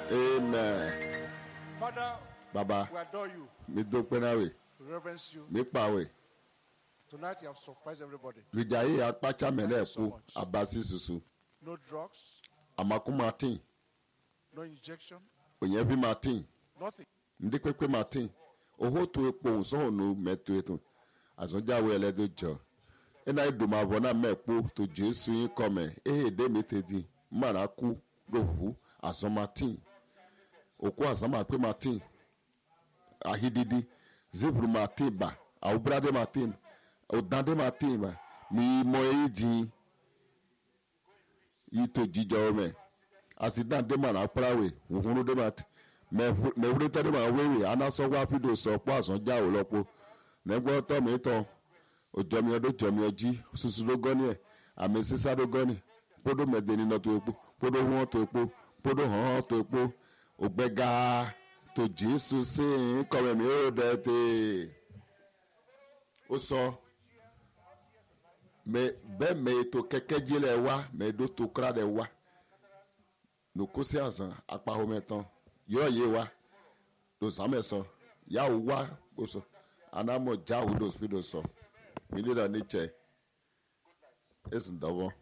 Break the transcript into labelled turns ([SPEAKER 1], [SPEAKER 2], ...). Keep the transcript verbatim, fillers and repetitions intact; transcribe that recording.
[SPEAKER 1] Amen.
[SPEAKER 2] Father,
[SPEAKER 1] Baba,
[SPEAKER 2] we adore you.
[SPEAKER 1] mi dúpẹ́ náà wè,
[SPEAKER 2] We reverence you.
[SPEAKER 1] mi pàwẹ̀.
[SPEAKER 2] Tonight you have surprised everybody.
[SPEAKER 1] Lùjàyè apátsá mẹ́lẹ̀ kú abasi susu.
[SPEAKER 2] No drugs,
[SPEAKER 1] Àmàkú Martin,
[SPEAKER 2] no injection,
[SPEAKER 1] òyìnbí Martin,
[SPEAKER 2] nothing.
[SPEAKER 1] ndípépé Martin. Owó tó epo nsọ́hónú mẹ́tò ètò. Àzọ́jáwé ẹlẹ́dọ̀ jọ. Ẹ̀nà ìdùnmọ̀àbọ̀ náà mẹ́ẹ̀pọ̀ tó Jésù yín kọ́mẹ̀. Èhè dèmí tèdí. Mmàrà kú lòwú àzọ́ Martin. Òkú àzọ́ máa pé Martin. Ahididi. Zebru Martin bá. Àwùbúrádé Martin. Òdàdé Martin bá. Mi mọ èyí dín. Yìí tó jíjọ mẹ́. Àsìdá dé màrà pàràwé. Òhun dé Martin. Mẹ̀wúrẹ́ tẹ́lẹ̀ máa wéwèé anásọ́wọ́ àfídò sọ pọ́ àsánjá ò lọ́pọ̀ nẹ́gbọ́ tọ́mí tán òjọmi ọdún jọmi ọjí ṣuṣu ló gọ́ni ẹ̀ àmì sísá ló gọ́ni pódó mẹ́dẹ́ nínú tó epo pódó wọ́n tó epo pódó hàn tó epo ògbẹ́gà tó Jésù sí kọ́mẹ̀ mi ó dẹ́ tẹ́ ó sọ bẹ́ẹ̀ mẹ́ ètò kẹ́kẹ́ jí lẹ̀ wá mẹ́ẹ̀dó tó kúrà lẹ̀ wá nùkúsí àzàn apáhó mẹ́tàn yóò yé wa ló sàmẹ sọ yà ó wá ó sọ anamọ já ó ló fi ló sọ mílíọnù níjẹ èsì dọwọ.